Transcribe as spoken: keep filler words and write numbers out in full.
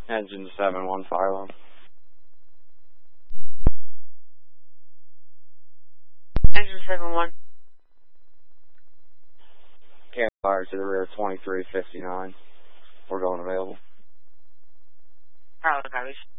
Engine seven one Philo. Engine seven one. Campfire to the rear twenty-three fifty-nine. We're going available. Alright, guys.